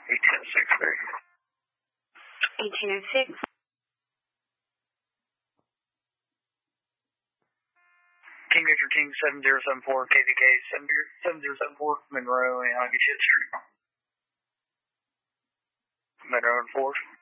1806. King Victor King 7074, KVK 7074, Monroe and Hockey Street. Monroe and 4.